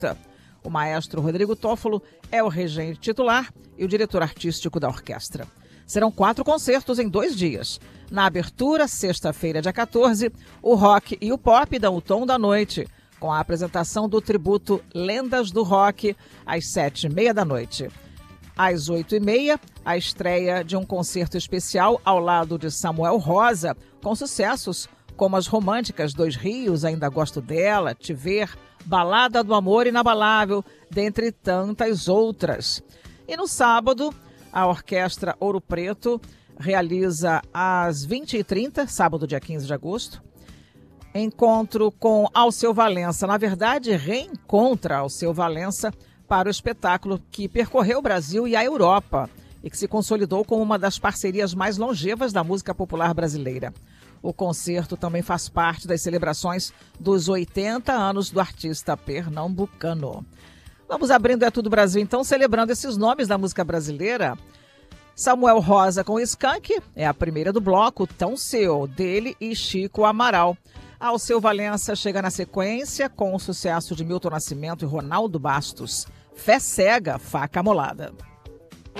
O maestro Rodrigo Toffolo é o regente titular e o diretor artístico da orquestra. Serão 4 concertos em 2 dias. Na abertura, sexta-feira, dia 14, o rock e o pop dão o tom da noite, com a apresentação do tributo Lendas do Rock, às 7h30 da noite. Às 8h30, a estreia de um concerto especial ao lado de Samuel Rosa, com sucessos como as românticas Dois Rios, Ainda Gosto Dela, Te Ver, Balada do Amor Inabalável, dentre tantas outras. E no sábado, a Orquestra Ouro Preto realiza às 20h30, sábado, dia 15 de agosto, encontro com Alceu Valença. Na verdade, reencontra Alceu Valença para o espetáculo que percorreu o Brasil e a Europa e que se consolidou como uma das parcerias mais longevas da música popular brasileira. O concerto também faz parte das celebrações dos 80 anos do artista pernambucano. Vamos abrindo É Tudo Brasil, então, celebrando esses nomes da música brasileira. Samuel Rosa com Skank é a primeira do bloco, Tão Seu, dele e Chico Amaral. Alceu Valença chega na sequência com o sucesso de Milton Nascimento e Ronaldo Bastos. Fé Cega, Faca Molada.